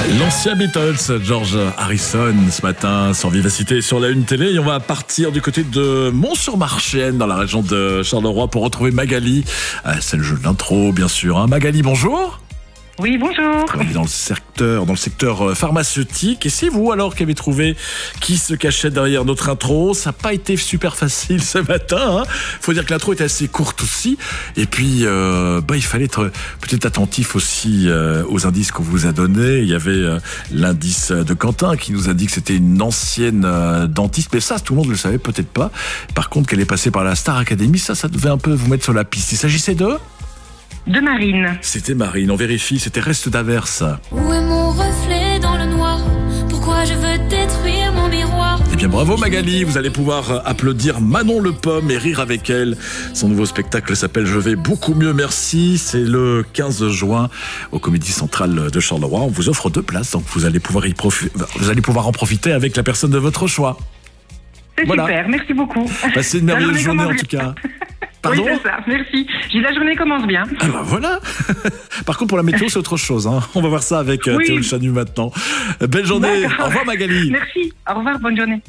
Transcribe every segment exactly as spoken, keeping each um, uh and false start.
L'ancien Beatles, George Harrison, ce matin, sans vivacité sur la une télé. Et on va partir du côté de Mont-sur-Marchienne, dans la région de Charleroi, pour retrouver Magali. C'est le jeu de l'intro, bien sûr. Hein. Magali, bonjour. Oui, bonjour. Travaillez dans le secteur, dans le secteur pharmaceutique. Et c'est vous alors qui avez trouvé qui se cachait derrière notre intro. Ça n'a pas été super facile ce matin. Il hein. faut dire que l'intro était assez courte aussi. Et puis, euh, bah, il fallait être peut-être attentif aussi euh, aux indices qu'on vous a donnés. Il y avait euh, l'indice de Quentin qui nous a dit que c'était une ancienne euh, dentiste. Mais ça, tout le monde ne le savait peut-être pas. Par contre, qu'elle est passée par la Star Academy, ça, ça devait un peu vous mettre sur la piste. Il s'agissait de... De Marine. C'était Marine, on vérifie, c'était Reste d'averse. Où est mon reflet dans le noir? Pourquoi je veux détruire mon miroir? Eh bien bravo Magali, vous allez pouvoir applaudir Manon Le Pomme et rire avec elle. Son nouveau spectacle s'appelle Je vais beaucoup mieux merci. C'est le quinze juin au Comédie Centrale de Charleroi. On vous offre deux places, donc vous allez pouvoir, y profi- vous allez pouvoir en profiter avec la personne de votre choix. C'est voilà. Super, merci beaucoup. Passez une merveilleuse journée en tout cas. Pardon ? Oui, c'est ça, merci. J'ai la journée commence bien. Ah bah voilà. Par contre, pour la météo, c'est autre chose. Hein. On va voir ça avec oui. Théo Chanu maintenant. Belle journée. D'accord. Au revoir Magali. Merci. Au revoir, bonne journée.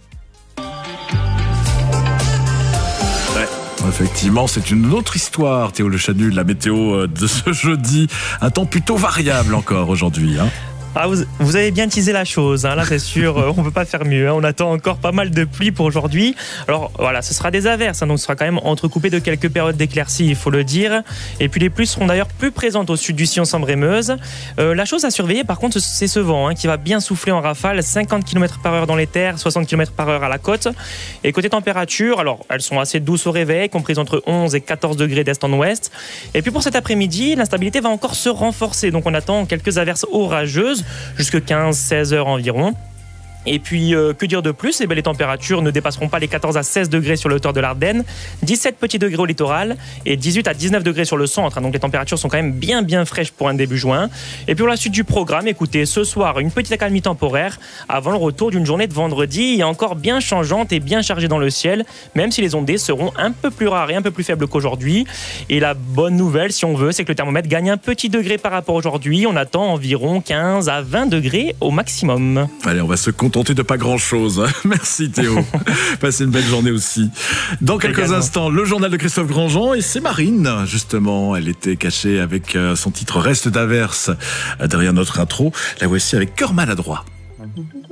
Ouais. Effectivement, c'est une autre histoire, Théo Le Chanu, la météo de ce jeudi. Un temps plutôt variable encore aujourd'hui. Hein. Ah, vous, vous avez bien teasé la chose, hein. Là c'est sûr, on ne peut pas faire mieux, hein. On attend encore pas mal de pluie pour aujourd'hui. Alors voilà, ce sera des averses, hein, donc ce sera quand même entrecoupé de quelques périodes d'éclaircies, il faut le dire. Et puis les pluies seront d'ailleurs plus présentes au sud du sillon Sambre-et-Meuse. Euh, la chose à surveiller par contre, c'est ce vent hein, qui va bien souffler en rafale, cinquante kilomètres par heure dans les terres, soixante kilomètres par heure à la côte. Et côté température, alors elles sont assez douces au réveil, comprises entre onze et quatorze degrés d'est en ouest. Et puis pour cet après-midi, l'instabilité va encore se renforcer, donc on attend quelques averses orageuses, jusque quinze à seize heures environ. Et puis, euh, que dire de plus? Eh bien, les températures ne dépasseront pas les quatorze à seize degrés sur la hauteur de l'Ardenne, dix-sept petits degrés au littoral et dix-huit à dix-neuf degrés sur le centre. Donc, les températures sont quand même bien, bien fraîches pour un début juin. Et puis, pour la suite du programme, écoutez, ce soir, une petite accalmie temporaire avant le retour d'une journée de vendredi et encore bien changeante et bien chargée dans le ciel, même si les ondées seront un peu plus rares et un peu plus faibles qu'aujourd'hui. Et la bonne nouvelle, si on veut, c'est que le thermomètre gagne un petit degré par rapport à aujourd'hui. On attend environ quinze à vingt degrés au maximum. Allez, on va se contenter de pas grand chose. Merci Théo. Passez une belle journée aussi. Dans quelques Également. instants, le journal de Christophe Grandjean et c'est Marine, justement. Elle était cachée avec son titre Reste d'averse derrière notre intro. La voici avec Cœur maladroit.